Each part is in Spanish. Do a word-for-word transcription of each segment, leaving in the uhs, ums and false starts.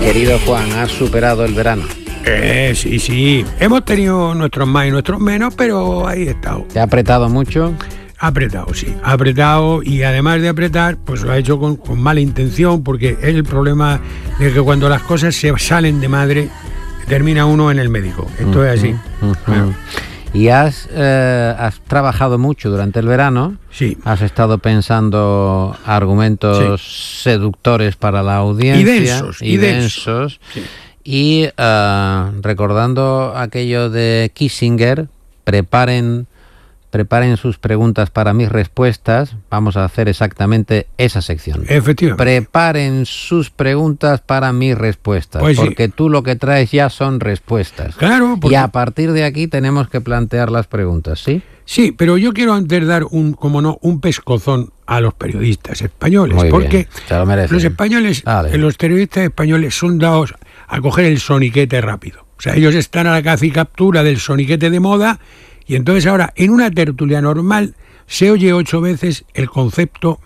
Querido Juan, ¿has superado el verano? Eh, sí, sí. Hemos tenido nuestros más y nuestros menos, pero ahí he estado. ¿Te ha apretado mucho? Ha apretado, sí. Ha apretado y además de apretar, pues lo ha hecho con, con mala intención, porque es el problema de que cuando las cosas se salen de madre, termina uno en el médico. Esto uh-huh, es así. Uh-huh. Bueno. ¿Y has, eh, has trabajado mucho durante el verano? Sí. ¿Has estado pensando argumentos sí. seductores para la audiencia? Y densos. Y, y densos. densos. Sí. Y uh, recordando aquello de Kissinger, preparen, preparen sus preguntas para mis respuestas. Vamos a hacer exactamente esa sección. Efectivamente. Preparen sus preguntas para mis respuestas, pues porque sí. tú lo que traes ya son respuestas. Claro. Porque... Y a partir de aquí tenemos que plantear las preguntas, ¿sí? Sí, pero yo quiero antes dar un, como no, un pescozón a los periodistas españoles, Muy porque bien, se lo merecen. Los españoles, vale. los periodistas españoles son dados a coger el soniquete rápido. O sea, ellos están a la caza y captura del soniquete de moda, y entonces ahora en una tertulia normal se oye ocho veces el concepto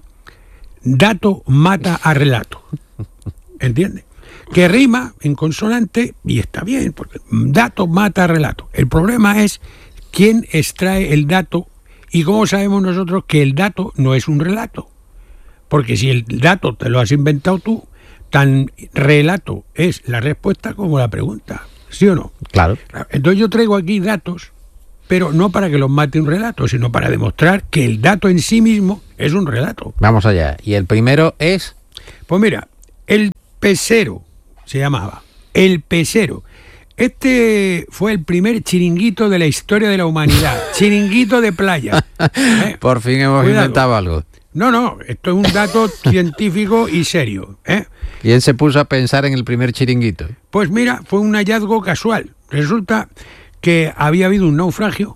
dato mata a relato. ¿Entiendes? Que rima en consonante y está bien, porque dato mata a relato. El problema es quién extrae el dato y cómo sabemos nosotros que el dato no es un relato. Porque si el dato te lo has inventado tú, tan relato es la respuesta como la pregunta. ¿Sí o no? Claro. Entonces yo traigo aquí datos, pero no para que los mate un relato, sino para demostrar que el dato en sí mismo es un relato. Vamos allá. ¿Y el primero es? Pues mira, el pesero se llamaba. El pesero. Este fue el primer chiringuito de la historia de la humanidad. Chiringuito de playa. ¿Eh? Por fin hemos Cuidado. inventado algo. No, no, esto es un dato científico y serio. ¿eh? ¿Quién se puso a pensar en el primer chiringuito? Pues mira, fue un hallazgo casual. Resulta que había habido un naufragio,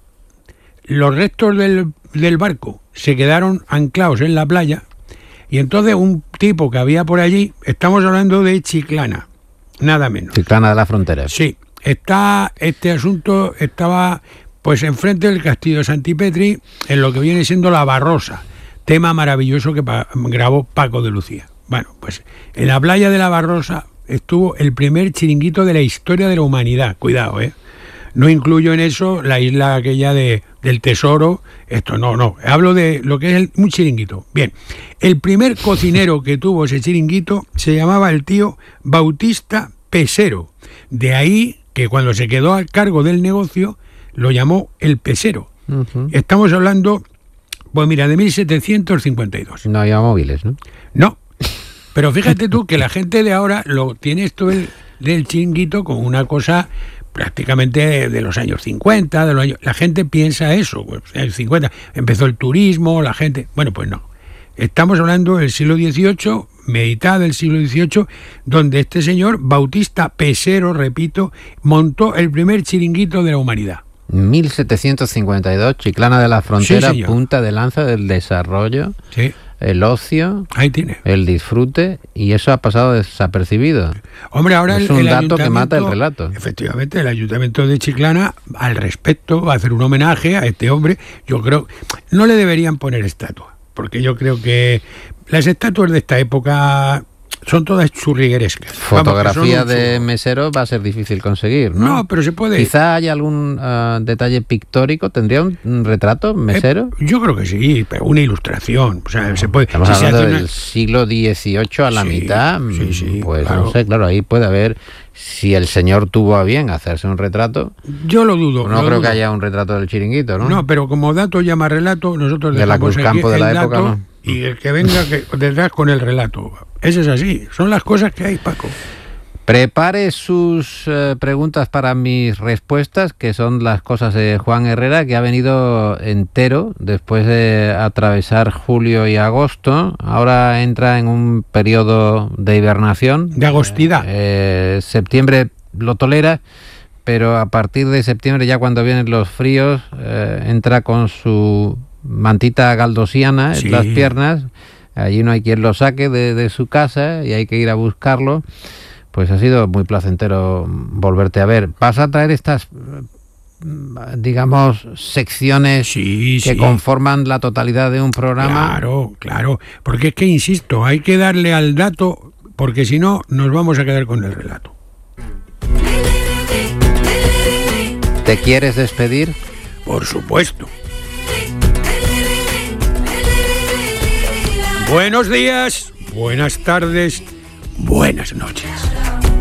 los restos del, del barco se quedaron anclados en la playa, y entonces un tipo que había por allí, estamos hablando de Chiclana, nada menos. Chiclana de la Frontera. Sí, está, este asunto estaba pues enfrente del castillo de Santipetri, en lo que viene siendo la Barrosa, tema maravilloso que pa- grabó Paco de Lucía. Bueno, pues en la playa de la Barrosa estuvo el primer chiringuito de la historia de la humanidad. Cuidado, ¿eh? No incluyo en eso la isla aquella de, del tesoro. Esto no, no. Hablo de lo que es el, un chiringuito. Bien, el primer cocinero que tuvo ese chiringuito se llamaba el tío Bautista Pesero. De ahí que cuando se quedó al cargo del negocio lo llamó el pesero. Uh-huh. Estamos hablando, pues mira, de mil setecientos cincuenta y dos. No había móviles, ¿no? No. Pero fíjate tú que la gente de ahora lo tiene esto del, del chiringuito como una cosa prácticamente de, de los años cincuenta, de los años, la gente piensa eso, pues en el cincuenta empezó el turismo, la gente, bueno, pues no. Estamos hablando del siglo dieciocho, mitad del siglo dieciocho, donde este señor Bautista Pesero, repito, montó el primer chiringuito de la humanidad. mil setecientos cincuenta y dos, Chiclana de la Frontera, sí, punta de lanza del desarrollo. Sí. El ocio, ahí tiene. El disfrute, y eso ha pasado desapercibido. Hombre, ahora es el, un el dato que mata el relato. Efectivamente, el Ayuntamiento de Chiclana, al respecto, va a hacer un homenaje a este hombre. Yo creo, no le deberían poner estatua, porque yo creo que las estatuas de esta época son todas churriguerescas. Fotografía Vamos, de mesero va a ser difícil conseguir, ¿no? No, pero se puede. Quizá haya algún uh, detalle pictórico. ¿Tendría un, un retrato mesero? Eh, yo creo que sí, pero una ilustración. O sea, se puede. Estamos si hablando se del una... siglo dieciocho a la sí, mitad. Sí, sí, pues claro. no sé, claro, ahí puede haber. Si el señor tuvo a bien hacerse un retrato. Yo lo dudo. Pues no lo creo dudo. que haya un retrato del chiringuito, ¿no? No, pero como dato llama relato, nosotros de la Cruzcampo de la dato, época, ¿no? Y el que venga que, detrás con el relato. Eso es así, son las cosas que hay, Paco. Prepare sus eh, preguntas para mis respuestas, que son las cosas de Juan Herrera, que ha venido entero después de atravesar julio y agosto. Ahora entra en un periodo de hibernación. De agostidad. Eh, eh, septiembre lo tolera, pero a partir de septiembre, ya cuando vienen los fríos, eh, entra con su mantita galdosiana en sí. las piernas. Allí no hay quien lo saque de, de su casa y hay que ir a buscarlo. Pues ha sido muy placentero volverte a ver. ¿Vas a traer estas, digamos, secciones sí, que sí. conforman la totalidad de un programa? Claro, claro. Porque es que, insisto, hay que darle al dato porque si no, nos vamos a quedar con el relato. ¿Te quieres despedir? Por supuesto. Buenos días, buenas tardes, buenas noches.